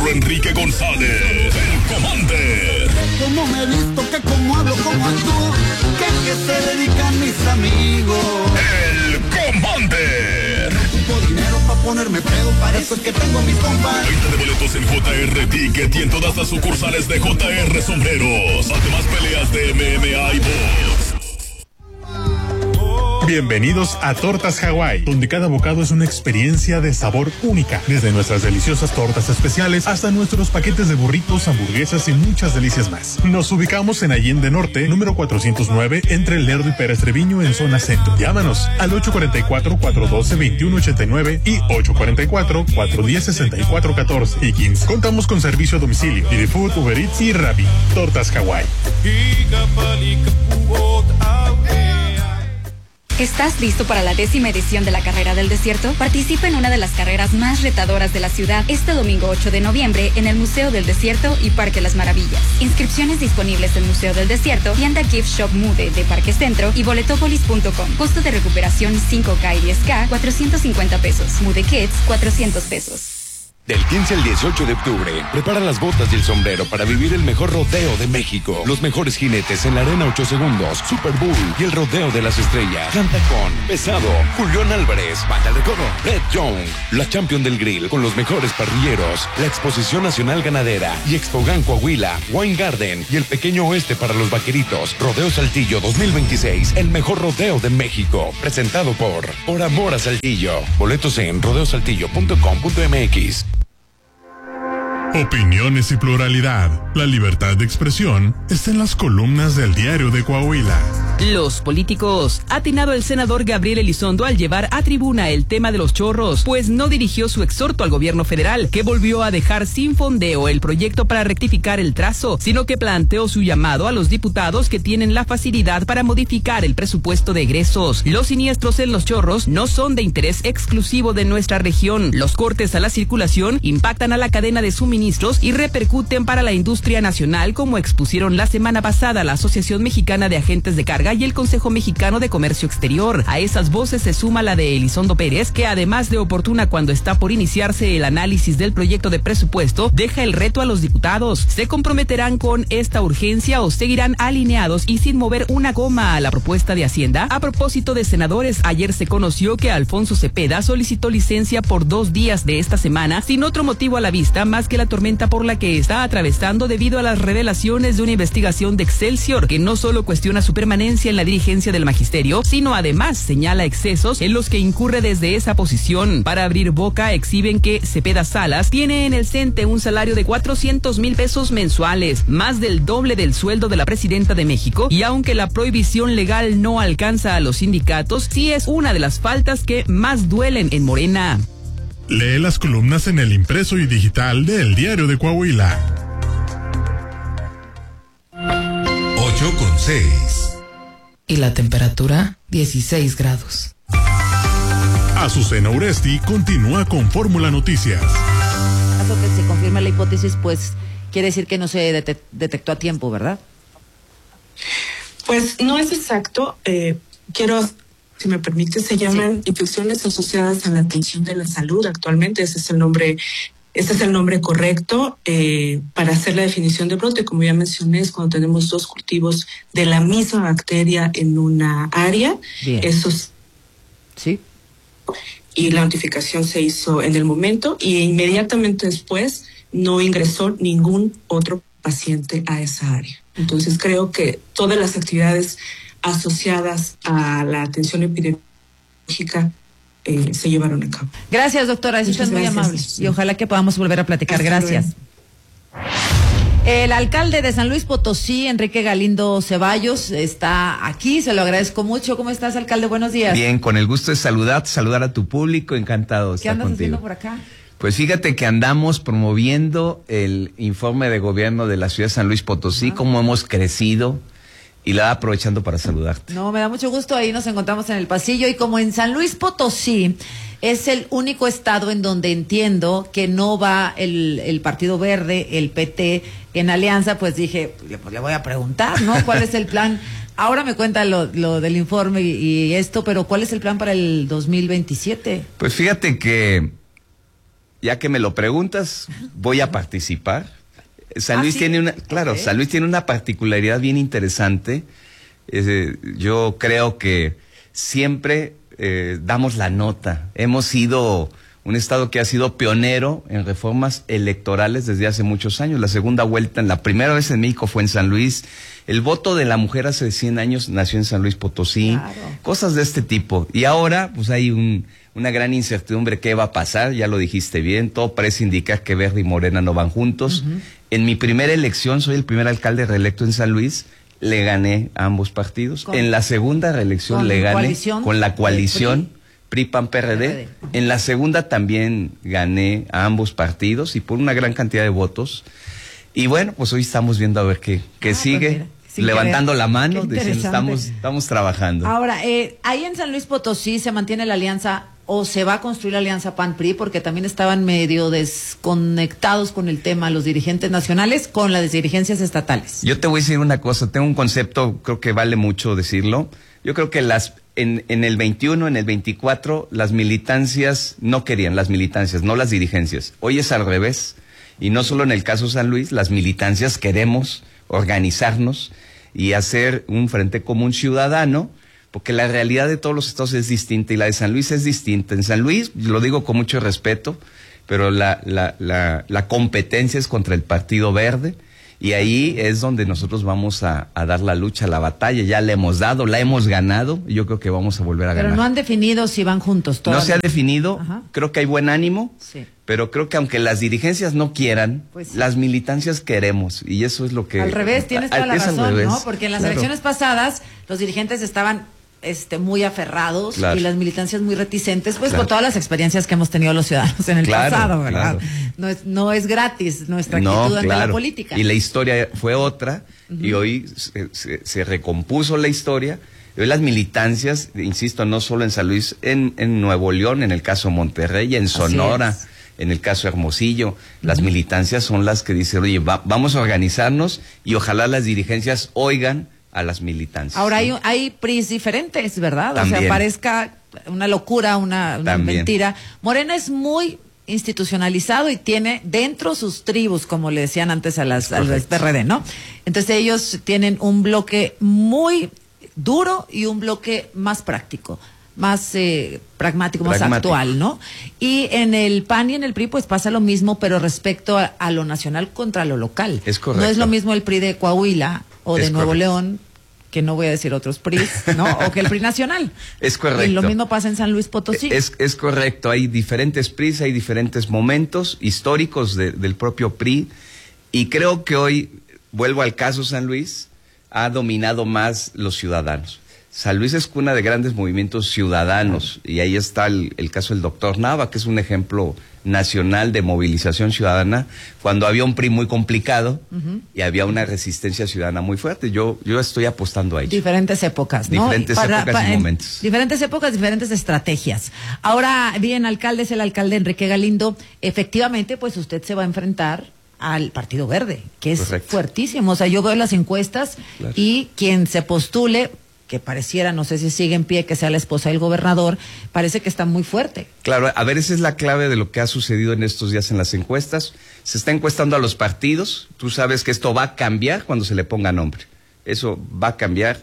maestro Enrique González, el Commander. Cómo me he visto, que cómo hablo, cómo actúo, que se dedican mis amigos. El Commander. No ocupo dinero pa' ponerme pedo, para eso es que tengo a mis compas. 20 de boletos en JR Ticket y en todas las sucursales de JR Sombreros. Además peleas de MMA y box. Bienvenidos a Tortas Hawái, donde cada bocado es una experiencia de sabor única. Desde nuestras deliciosas tortas especiales hasta nuestros paquetes de burritos, hamburguesas y muchas delicias más. Nos ubicamos en Allende Norte, número 409, entre El Lerdo y Pérez Treviño, en zona centro. Llámanos al 844-412-2189 y 844-410-6414 y 15. Contamos con servicio a domicilio, Didi Food, Uber Eats y Rappi. Tortas Hawái. ¿Estás listo para la 10ª edición de la Carrera del Desierto? Participa en una de las carreras más retadoras de la ciudad este domingo 8 de noviembre en el Museo del Desierto y Parque Las Maravillas. Inscripciones disponibles en Museo del Desierto, tienda Gift Shop Mude de Parque Centro y boletopolis.com. Costo de recuperación 5K y 10K, 450 pesos. Mude Kids, 400 pesos. Del 15 al 18 de octubre, prepara las botas y el sombrero para vivir el mejor rodeo de México. Los mejores jinetes en la Arena 8 Segundos, Super Bowl y el Rodeo de las Estrellas. Canta con Pesado, Julián Álvarez, Banda de Recodo, Red Young, la Champion del Grill con los mejores parrilleros, la Exposición Nacional Ganadera y Expogan Coahuila, Wine Garden y el Pequeño Oeste para los Vaqueritos. Rodeo Saltillo 2026, el mejor rodeo de México. Presentado por Amor a Saltillo. Boletos en rodeosaltillo.com.mx. Opiniones y pluralidad. La libertad de expresión está en las columnas del Diario de Coahuila. Los políticos. Ha atinado el senador Gabriel Elizondo al llevar a tribuna el tema de los chorros, pues no dirigió su exhorto al gobierno federal, que volvió a dejar sin fondeo el proyecto para rectificar el trazo, sino que planteó su llamado a los diputados que tienen la facilidad para modificar el presupuesto de egresos. Los siniestros en los chorros no son de interés exclusivo de nuestra región. Los cortes a la circulación impactan a la cadena de suministros y repercuten para la industria nacional, como expusieron la semana pasada la Asociación Mexicana de Agentes de Carga y el Consejo Mexicano de Comercio Exterior. A esas voces se suma la de Elizondo Pérez, que además de oportuna cuando está por iniciarse el análisis del proyecto de presupuesto, deja el reto a los diputados. ¿Se comprometerán con esta urgencia o seguirán alineados y sin mover una goma a la propuesta de Hacienda? A propósito de senadores, ayer se conoció que Alfonso Cepeda solicitó licencia por 2 días de esta semana, sin otro motivo a la vista más que la tormenta por la que está atravesando debido a las revelaciones de una investigación de Excelsior, que no solo cuestiona su permanencia en la dirigencia del magisterio, sino además señala excesos en los que incurre desde esa posición. Para abrir boca, exhiben que Cepeda Salas tiene en el CENTE un salario de 400,000 pesos mensuales, más del doble del sueldo de la presidenta de México, y aunque la prohibición legal no alcanza a los sindicatos, sí es una de las faltas que más duelen en Morena. Lee las columnas en el impreso y digital del Diario de Coahuila. 8:6. Y la temperatura, 16 grados. Azucena Uresti continúa con Fórmula Noticias. Caso que se confirme la hipótesis, pues quiere decir que no se detectó a tiempo, ¿verdad? Pues no es exacto. Si me permite, se llaman infecciones asociadas a la atención de la salud. Actualmente ese es el nombre correcto para hacer la definición de brote. Como ya mencioné, es cuando tenemos 2 cultivos de la misma bacteria en una área. Bien. Sí. Y la notificación se hizo en el momento y inmediatamente después no ingresó ningún otro paciente a esa área. Entonces creo que todas las actividades asociadas a la atención epidemiológica se llevaron a cabo. Gracias, doctora, eso es muy amable. Y ojalá que podamos volver a platicar. Gracias. El alcalde de San Luis Potosí, Enrique Galindo Ceballos, está aquí, se lo agradezco mucho. ¿Cómo estás, alcalde? Buenos días. Bien, con el gusto de saludar a tu público, encantado de estar contigo. ¿Qué andas haciendo por acá? Pues fíjate que andamos promoviendo el informe de gobierno de la ciudad de San Luis Potosí, cómo hemos crecido, y la aprovechando para saludarte. No, me da mucho gusto, ahí nos encontramos en el pasillo, y como en San Luis Potosí es el único estado en donde entiendo que no va el Partido Verde, el PT, en alianza, pues dije, pues le voy a preguntar, ¿no? ¿Cuál es el plan? Ahora me cuenta lo del informe y esto, pero ¿cuál es el plan para el 2027? Pues fíjate que ya que me lo preguntas, voy a participar. San Luis tiene San Luis tiene una particularidad bien interesante. Yo creo que siempre damos la nota. Hemos sido un estado que ha sido pionero en reformas electorales desde hace muchos años. La segunda vuelta, la primera vez en México fue en San Luis. El voto de la mujer hace 100 años nació en San Luis Potosí. Claro. Cosas de este tipo. Y ahora, pues hay una gran incertidumbre. ¿Qué va a pasar? Ya lo dijiste bien. Todo parece indicar que Verde y Morena no van juntos. En mi primera elección, soy el primer alcalde reelecto en San Luis. Le gané a ambos partidos. En la segunda reelección le gané con la coalición PRI-PAN-PRD. En la segunda también gané a ambos partidos y por una gran cantidad de votos. Y bueno, pues hoy estamos viendo a ver qué sigue. Pues mira, levantando la mano, diciendo estamos trabajando. Ahora, ahí en San Luis Potosí se mantiene la alianza o se va a construir la alianza PAN-PRI, porque también estaban medio desconectados con el tema los dirigentes nacionales con las dirigencias estatales. Yo te voy a decir una cosa, tengo un concepto, creo que vale mucho decirlo. Yo creo que en el 21, en el 24, las militancias no querían, no las dirigencias. Hoy es al revés. Y no solo en el caso San Luis, las militancias queremos organizarnos y hacer un frente común ciudadano, porque la realidad de todos los estados es distinta y la de San Luis es distinta. En San Luis, lo digo con mucho respeto, pero la competencia es contra el Partido Verde y ahí es donde nosotros vamos a dar la lucha, la batalla. Ya la hemos dado, la hemos ganado y yo creo que vamos a volver a ganar. Pero no han definido si van juntos todavía. No se ha definido, Ajá. Creo que hay buen ánimo. Sí. Pero creo que aunque las dirigencias no quieran, pues sí, las militancias queremos, y eso es lo que... Al revés, tienes toda la razón, ¿no? Porque en las elecciones pasadas los dirigentes estaban muy aferrados, claro, y las militancias muy reticentes, pues, claro, por todas las experiencias que hemos tenido los ciudadanos en el pasado, ¿verdad? Claro. No es gratis nuestra actitud ante la política. Y la historia fue otra, y hoy se recompuso la historia. Hoy las militancias, insisto, no solo en San Luis, en Nuevo León, en el caso Monterrey, en Sonora, en el caso Hermosillo, las militancias son las que dicen, oye, vamos a organizarnos y ojalá las dirigencias oigan a las militancias. Ahora hay PRIs diferentes, ¿verdad? También. O sea, parezca una locura, una mentira. Morena es muy institucionalizado y tiene dentro sus tribus, como le decían antes al PRD, ¿no? Entonces ellos tienen un bloque muy duro y un bloque más práctico, más pragmático, más actual, ¿no? Y en el PAN y en el PRI pues pasa lo mismo, pero respecto a lo nacional contra lo local. Es correcto. No es lo mismo el PRI de Coahuila o de Nuevo León, que no voy a decir otros PRIs, ¿no? O que el PRI nacional. Es correcto. Y lo mismo pasa en San Luis Potosí. Es correcto, hay diferentes PRIs, hay diferentes momentos históricos del propio PRI, y creo que hoy, vuelvo al caso San Luis, ha dominado más los ciudadanos. San Luis es cuna de grandes movimientos ciudadanos, y ahí está el caso del doctor Nava, que es un ejemplo nacional de movilización ciudadana, cuando había un PRI muy complicado y había una resistencia ciudadana muy fuerte. Yo estoy apostando a ello. Diferentes épocas, ¿no? Diferentes épocas y momentos. Diferentes épocas, diferentes estrategias. Ahora, bien, alcalde, es el alcalde Enrique Galindo. Efectivamente, pues usted se va a enfrentar al Partido Verde, que es fuertísimo. O sea, yo veo las encuestas, claro, y quien se postule, que pareciera, no sé si sigue en pie, que sea la esposa del gobernador, parece que está muy fuerte. Claro, a ver, esa es la clave de lo que ha sucedido en estos días en las encuestas. Se está encuestando a los partidos. Tú sabes que esto va a cambiar cuando se le ponga nombre. Eso va a cambiar,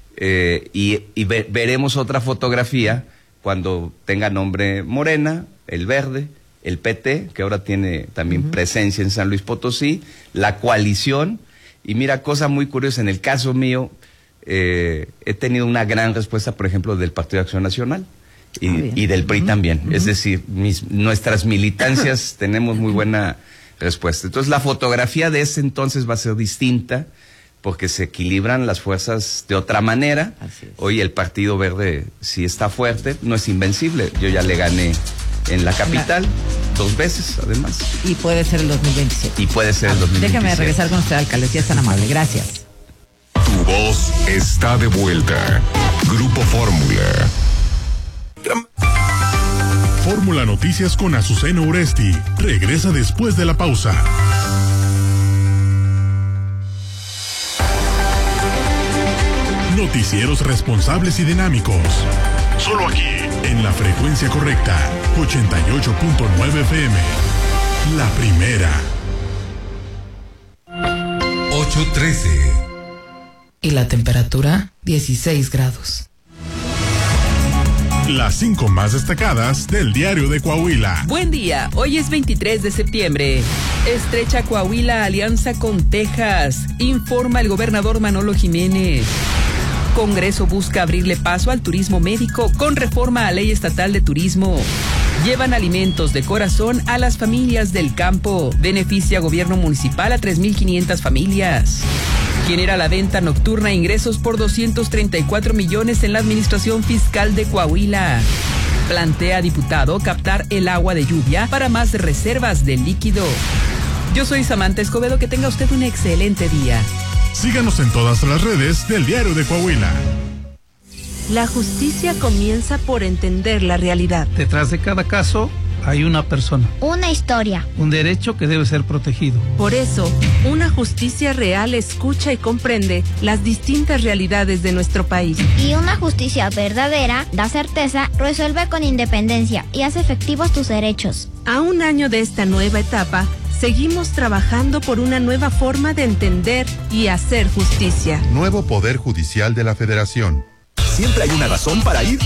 y veremos otra fotografía cuando tenga nombre Morena, el Verde, el PT, que ahora tiene también presencia en San Luis Potosí, la coalición. Y mira, cosa muy curiosa, en el caso mío, he tenido una gran respuesta, por ejemplo, del Partido de Acción Nacional y del PRI también. Es decir, nuestras militancias tenemos muy buena respuesta. Entonces, la fotografía de ese entonces va a ser distinta, porque se equilibran las fuerzas de otra manera. Hoy el Partido Verde sí está fuerte, no es invencible. Yo ya le gané en la capital 2 veces, además. Y puede ser el 2027. Y puede ser el 2027. Déjeme regresar con usted, alcalde, si es tan amable. Gracias. Tu voz está de vuelta. Grupo Fórmula. Fórmula Noticias con Azucena Uresti. Regresa después de la pausa. Noticieros responsables y dinámicos. Solo aquí, en la frecuencia correcta. 88.9 FM. La primera. 8:13. Y la temperatura, 16 grados. Las 5 más destacadas del diario de Coahuila. Buen día, hoy es 23 de septiembre. Estrecha Coahuila alianza con Texas, informa el gobernador Manolo Jiménez. Congreso busca abrirle paso al turismo médico con reforma a ley estatal de turismo. Llevan alimentos de corazón a las familias del campo. Beneficia gobierno municipal a 3,500 familias. Genera la venta nocturna ingresos por 234 millones en la administración fiscal de Coahuila. Plantea diputado captar el agua de lluvia para más reservas de líquido. Yo soy Samantha Escobedo, que tenga usted un excelente día. Síganos en todas las redes del diario de Coahuila. La justicia comienza por entender la realidad. Detrás de cada caso hay una persona. Una historia. Un derecho que debe ser protegido. Por eso, una justicia real escucha y comprende las distintas realidades de nuestro país. Y una justicia verdadera da certeza, resuelve con independencia y hace efectivos tus derechos. A un año de esta nueva etapa, seguimos trabajando por una nueva forma de entender y hacer justicia. Nuevo Poder Judicial de la Federación. Siempre hay una razón para ir